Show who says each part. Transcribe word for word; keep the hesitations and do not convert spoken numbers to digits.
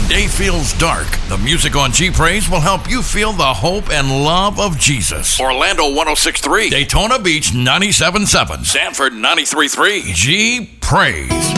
Speaker 1: day feels dark, the music on G Praise will help you feel the hope and love of Jesus. Orlando one oh six point three, Daytona Beach ninety-seven point seven, Sanford ninety-three point three. G Praise.